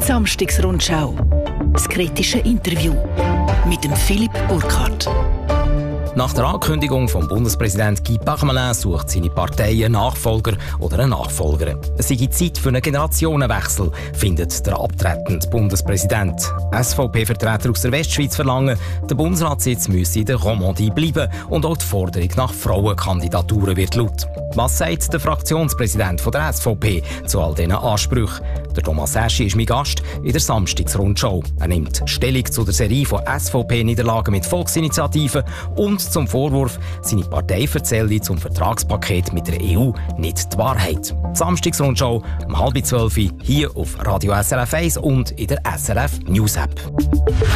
Samstagsrundschau. Das kritische Interview mit dem Philipp Burkhardt. Nach der Ankündigung vom Bundespräsident Guy Parmelin sucht seine Partei einen Nachfolger oder eine Nachfolgerin. Es sei Zeit für einen Generationenwechsel, findet der abtretende Bundespräsident. SVP-Vertreter aus der Westschweiz verlangen, der Bundesratssitz müsse in der Romandie bleiben und auch die Forderung nach Frauenkandidaturen wird laut. Was sagt der Fraktionspräsident von der SVP zu all diesen Ansprüchen? Der Thomas Eschi ist mein Gast in der Samstagsrundschau. Er nimmt Stellung zu der Serie von SVP-Niederlagen mit Volksinitiativen und zum Vorwurf, seine Partei erzähle zum Vertragspaket mit der EU nicht die Wahrheit. Die Samstagsrundschau um 11:30 hier auf Radio SRF 1 und in der SRF News App.